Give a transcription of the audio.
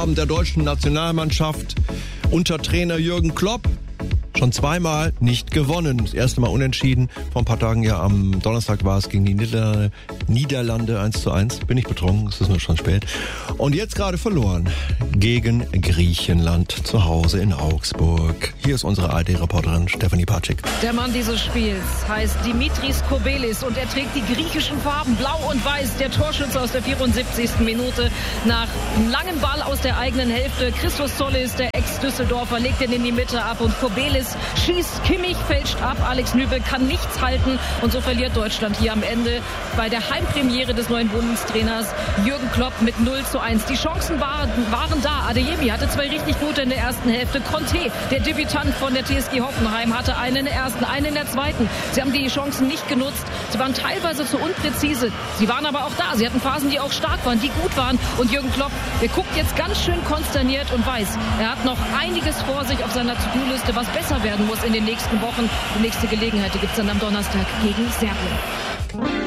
Abend der deutschen Nationalmannschaft unter Trainer Jürgen Klopp. Schon zweimal nicht gewonnen. Das erste Mal unentschieden. Vor ein paar Tagen, ja, am Donnerstag war es gegen die Niederlande 1:1. Bin ich betrunken, es ist nur schon spät. Und jetzt gerade verloren gegen Griechenland zu Hause in Augsburg. Hier ist unsere ARD-Reporterin Stefanie Patschik. Der Mann dieses Spiels heißt Dimitris Kobelis und er trägt die griechischen Farben blau und weiß. Der Torschütze aus der 74. Minute nach einem langen Ball aus der eigenen Hälfte. Christos Zollis, der Ex-Düsseldorfer, legt ihn in die Mitte ab und Kobelis schießt, Kimmich fälscht ab, Alex Nübel kann nichts halten und so verliert Deutschland hier am Ende bei der Heimpremiere des neuen Bundestrainers Jürgen Klopp mit 0:1. Die Chancen waren da. Adeyemi hatte zwei richtig gute in der ersten Hälfte. Conte, der Debütant von der TSG Hoffenheim, hatte einen in der ersten, einen in der zweiten. Sie haben die Chancen nicht genutzt. Sie waren teilweise zu unpräzise. Sie waren aber auch da. Sie hatten Phasen, die auch stark waren, die gut waren. Und Jürgen Klopp, der guckt jetzt ganz schön konsterniert und weiß, er hat noch einiges vor sich auf seiner To-Do-Liste, was besser werden muss in den nächsten Wochen. Die nächste Gelegenheit, die gibt es dann am Donnerstag gegen Serbien.